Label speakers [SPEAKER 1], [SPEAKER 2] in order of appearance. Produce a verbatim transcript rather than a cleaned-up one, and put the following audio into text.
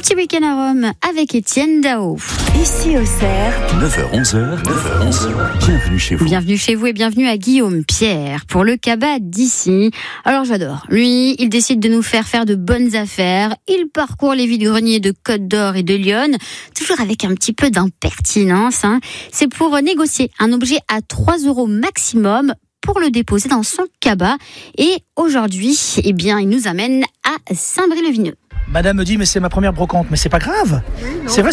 [SPEAKER 1] Petit week-end à Rome avec Étienne Dao.
[SPEAKER 2] Ici au Cerf,
[SPEAKER 3] neuf heures onze, neuf heures onze, bienvenue chez vous.
[SPEAKER 1] Bienvenue chez vous et bienvenue à Guillaume Pierre pour le Cabas d'ici. Alors j'adore. Lui, il décide de nous faire faire de bonnes affaires. Il parcourt les vides-greniers de Côte d'Or et de Lyon, toujours avec un petit peu d'impertinence. Hein. C'est pour négocier un objet à trois euros maximum pour le déposer dans son cabas. Et aujourd'hui, eh bien, il nous amène à Saint-Brie-le-Vineux.
[SPEAKER 4] Madame me dit, mais c'est ma première brocante. Mais c'est pas grave. Oui, c'est vrai,